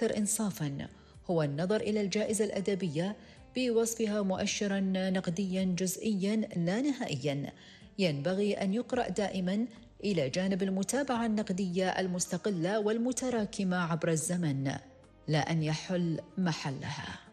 الأكثر إنصافاً هو النظر إلى الجائزة الأدبية بوصفها مؤشراً نقدياً جزئياً لا نهائياً ينبغي أن يقرأ دائماً إلى جانب المتابعة النقدية المستقلة والمتراكمة عبر الزمن، لا أن يحل محلها.